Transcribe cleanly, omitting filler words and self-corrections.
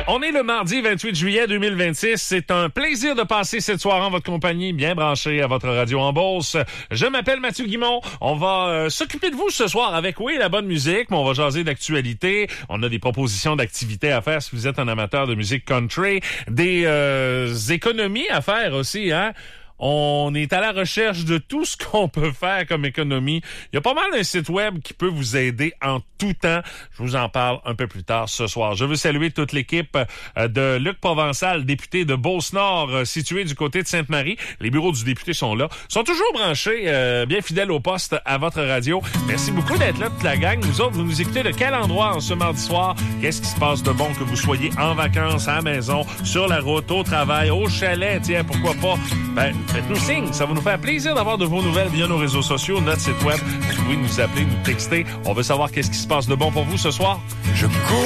On est le mardi 28 juillet 2026. C'est un plaisir de passer cette soirée en votre compagnie, bien branchée à votre radio en Beauce. Je m'appelle Mathieu Guimond. On va s'occuper de vous ce soir avec, oui, la bonne musique, mais on va jaser d'actualité. On a des propositions d'activités à faire si vous êtes un amateur de musique country. Des économies à faire aussi, hein? On est à la recherche de tout ce qu'on peut faire comme économie. Il y a pas mal d'un site web qui peut vous aider en tout temps. Je vous en parle un peu plus tard ce soir. Je veux saluer toute l'équipe de Luc Provençal, député de Beauce-Nord, situé du côté de Sainte-Marie. Les bureaux du député sont là. Ils sont toujours branchés, bien fidèles au poste à votre radio. Merci beaucoup d'être là, toute la gang. Vous autres, vous nous écoutez de quel endroit en ce mardi soir? Qu'est-ce qui se passe de bon que vous soyez en vacances, à la maison, sur la route, au travail, au chalet? Tiens, pourquoi pas? Ben, faites-nous signe. Ça va nous faire plaisir d'avoir de vos nouvelles via nos réseaux sociaux, notre site web. Vous pouvez nous appeler, nous texter. On veut savoir qu'est-ce qui se passe de bon pour vous ce soir. Je cours